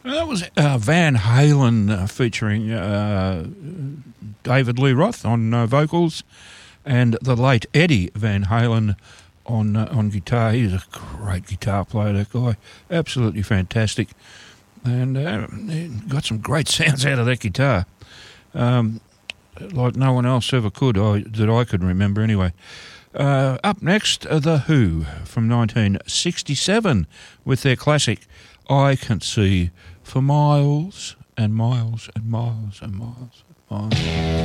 That was Van Halen featuring David Lee Roth on vocals, and the late Eddie Van Halen on guitar. He's a great guitar player, that guy. Absolutely fantastic. And he got some great sounds out of that guitar. Like no one else ever could, that I could remember anyway. Up next, The Who from 1967 with their classic I Can See for Miles and Miles and Miles and Miles and Miles.